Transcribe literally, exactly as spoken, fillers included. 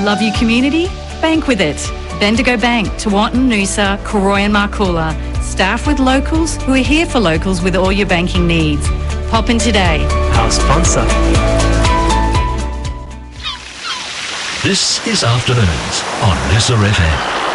Love your community? Bank with it. Bendigo Bank, Tewantin, Noosa, Koroi and Marcoola. Staff with locals who are here for locals with all your banking needs. Pop in today. Our sponsor. This is Afternoons on Noosa F M.